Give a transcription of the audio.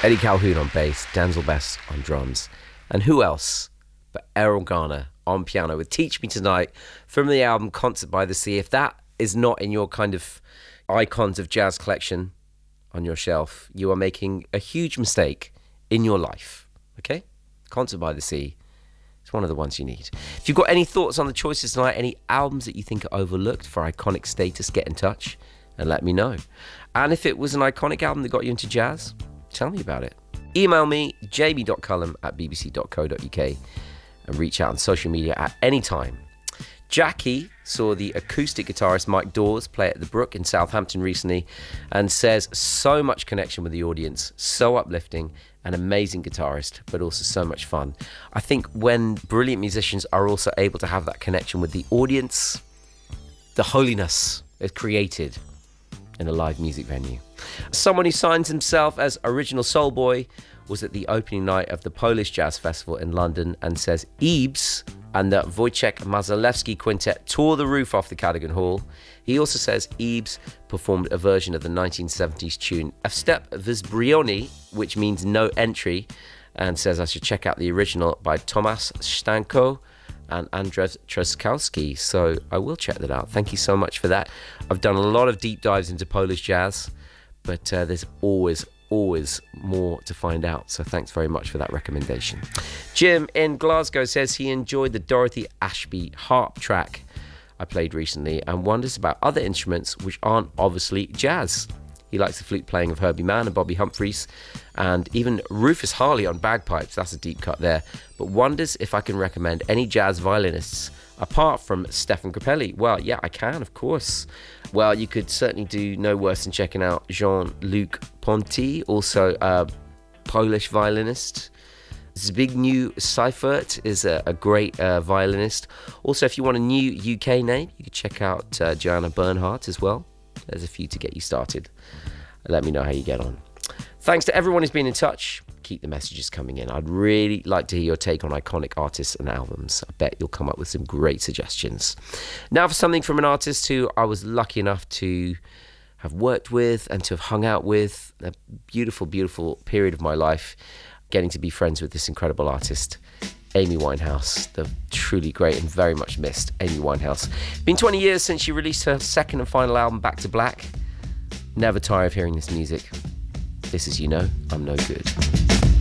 Eddie Calhoun on bass, Denzel Best on drums. And who else but Errol Garner on piano with Teach Me Tonight from the album Concert by the Sea. If that is not in your kind of icons of jazz collection on your shelf, you are making a huge mistake in your life, okay? Concert by the Sea. It's one of the ones you need. If you've got any thoughts on the choices tonight, any albums that you think are overlooked for iconic status, get in touch and let me know. And if it was an iconic album that got you into jazz, tell me about it. Email me, jamie.cullum@bbc.co.uk, and reach out on social media at any time. Jackie saw the acoustic guitarist Mike Dawes play at the Brook in Southampton recently and says so much connection with the audience, so uplifting, an amazing guitarist, but also so much fun. I think when brilliant musicians are also able to have that connection with the audience, the holiness is created in a live music venue. Someone who signs himself as Original Soul Boy was at the opening night of the Polish Jazz Festival in London and says Ibs and the Wojciech Mazalewski Quintet tore the roof off the Cadogan Hall. He also says Ibs performed a version of the 1970s tune Wstęp Wyzbroniony, which means no entry, and says I should check out the original by Tomasz Stanko and Andrzej Trzaskowski. So I will check that out. Thank you so much for that. I've done a lot of deep dives into Polish jazz, but there's always more to find out. So thanks very much for that recommendation. Jim in Glasgow says he enjoyed the Dorothy Ashby harp track I played recently and wonders about other instruments which aren't obviously jazz. He likes the flute playing of Herbie Mann and Bobby Humphries and even Rufus Harley on bagpipes. That's a deep cut there. But wonders if I can recommend any jazz violinists apart from Stefan Grappelli. Well, yeah, I can, of course. Well, you could certainly do no worse than checking out Jean-Luc Ponty, also a Polish violinist. Zbigniew Seifert is a great violinist. Also, if you want a new UK name, you could check out Joanna Bernhardt as well. There's a few to get you started. Let me know how you get on. Thanks to everyone who's been in touch. Keep the messages coming in. I'd really like to hear your take on iconic artists and albums. I bet you'll come up with some great suggestions. Now for something from an artist who I was lucky enough to have worked with and to have hung out with. A beautiful, beautiful period of my life, getting to be friends with this incredible artist, Amy Winehouse, the truly great and very much missed Amy Winehouse. Been 20 years since she released her second and final album, Back to Black. Never tire of hearing this music. This is You Know I'm No Good.